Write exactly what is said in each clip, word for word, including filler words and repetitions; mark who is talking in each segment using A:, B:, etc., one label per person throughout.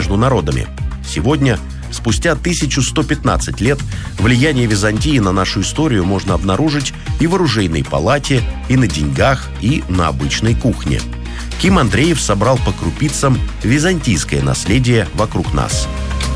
A: между народами. Сегодня, спустя тысяча сто пятнадцать лет, влияние Византии на нашу историю можно обнаружить и в оружейной палате, и на деньгах, и на обычной кухне. Ким Андреев собрал по крупицам византийское наследие вокруг нас.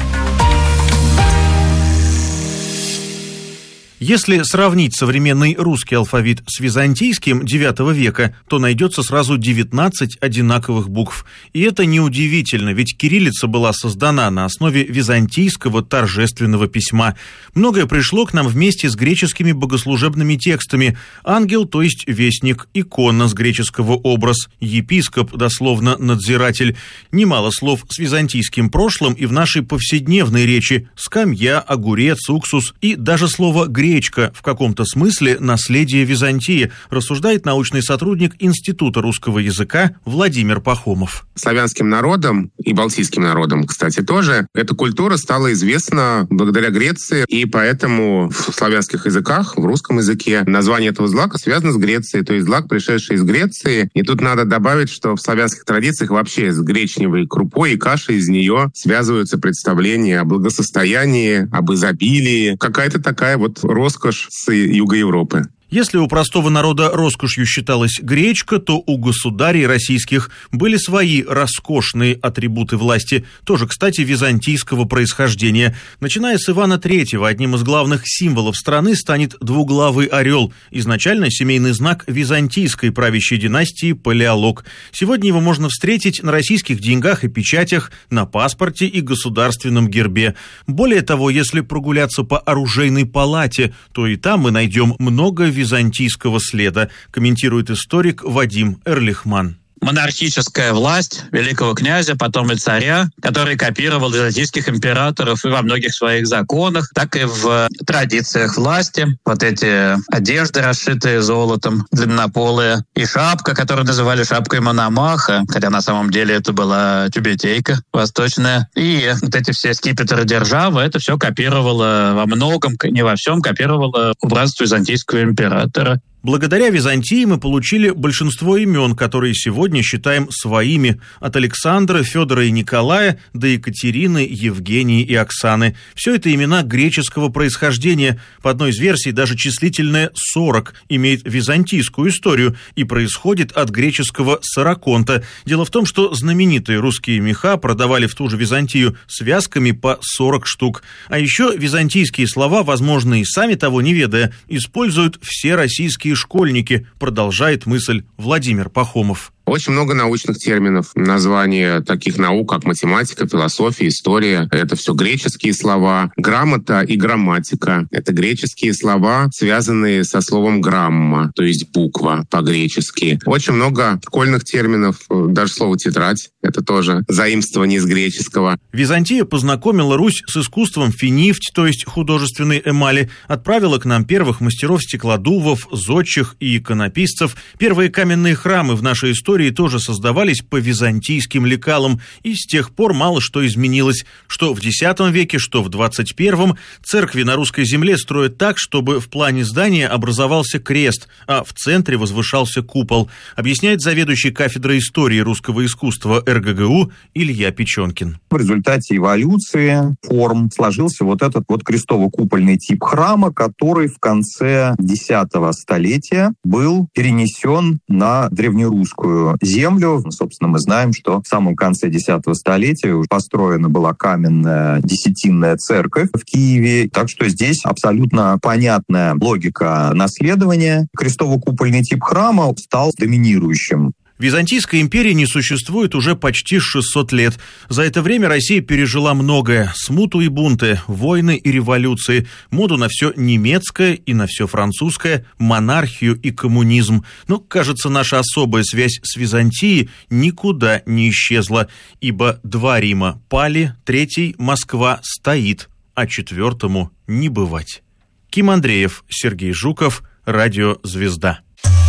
B: Если сравнить современный русский алфавит с византийским девятого века, то найдется сразу девятнадцать одинаковых букв. И это неудивительно, ведь кириллица была создана на основе византийского торжественного письма. Многое пришло к нам вместе с греческими богослужебными текстами. Ангел, то есть вестник, икона с греческого образ, епископ, дословно надзиратель. Немало слов с византийским прошлым и в нашей повседневной речи: скамья, огурец, уксус и даже слово «греческий». Гречка в каком-то смысле наследие Византии, рассуждает научный сотрудник Института русского языка Владимир Пахомов.
C: Славянским народам и балтийским народам, кстати, тоже эта культура стала известна благодаря Греции, и поэтому в славянских языках, в русском языке, название этого злака связано с Грецией, то есть злак, пришедший из Греции. И тут надо добавить, что в славянских традициях вообще с гречневой крупой и кашей из нее связываются представления о благосостоянии, об изобилии. Какая-то такая вот роскошь с юга Европы.
B: Если у простого народа роскошью считалась гречка, то у государей российских были свои роскошные атрибуты власти, тоже, кстати, византийского происхождения. Начиная с Ивана Третьего, одним из главных символов страны станет двуглавый орел, изначально семейный знак византийской правящей династии Палеолог. Сегодня его можно встретить на российских деньгах и печатях, на паспорте и государственном гербе. Более того, если прогуляться по оружейной палате, то и там мы найдем много византийского следа, комментирует историк Вадим Эрлихман.
D: Монархическая власть великого князя, потом и царя, который копировал византийских императоров и во многих своих законах, так и в традициях власти. Вот эти одежды, расшитые золотом, длиннополые, и шапка, которую называли шапкой Мономаха, хотя на самом деле это была тюбетейка восточная. И вот эти все скипетры державы, это все копировало во многом, не во всем, копировало убранство византийского императора.
B: Благодаря Византии мы получили большинство имен, которые сегодня считаем своими, от Александра, Федора и Николая до Екатерины, Евгении и Оксаны. Все это имена греческого происхождения. По одной из версий даже числительное сорок имеет византийскую историю и происходит от греческого сороконта. Дело в том, что знаменитые русские меха продавали в ту же Византию связками по сорок штук. А еще византийские слова, возможно, и сами того не ведая, используют все российские школьники, продолжает мысль Владимир Пахомов.
C: Очень много научных терминов, названия таких наук, как математика, философия, история. Это все греческие слова. Грамота и грамматика — это греческие слова, связанные со словом грамма, то есть буква по-гречески. Очень много школьных терминов, даже слово «тетрадь» — это тоже заимствование из греческого.
B: Византия познакомила Русь с искусством финифть, то есть художественной эмали, отправила к нам первых мастеров стеклодувов, зодчих и иконописцев. Первые каменные храмы в нашей истории тоже создавались по византийским лекалам, и с тех пор мало что изменилось. Что в десятом веке, что в двадцать первом церкви на русской земле строят так, чтобы в плане здания образовался крест, а в центре возвышался купол, объясняет заведующий кафедрой истории русского искусства эр гэ гэ у Илья Печенкин.
E: В результате эволюции форм сложился вот этот вот крестово-купольный тип храма, который в конце десятого столетия был перенесен на древнерусскую землю. Собственно, мы знаем, что в самом конце десятого столетия уже построена была каменная десятинная церковь в Киеве. Так что здесь абсолютно понятная логика наследования. Крестово-купольный тип храма стал доминирующим.
B: Византийской империи не существует уже почти шестьсот лет. За это время Россия пережила многое: смуту и бунты, войны и революции, моду на все немецкое и на все французское, монархию и коммунизм. Но, кажется, наша особая связь с Византией никуда не исчезла, ибо два Рима пали, третий, Москва, стоит, а четвертому не бывать. Ким Андреев, Сергей Жуков, Радио «Звезда».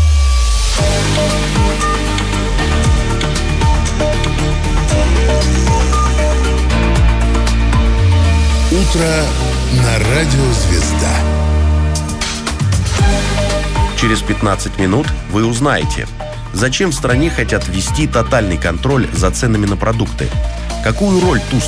F: Утро на Радио «Звезда».
A: Через пятнадцать минут вы узнаете, зачем в стране хотят ввести тотальный контроль за ценами на продукты, какую роль ту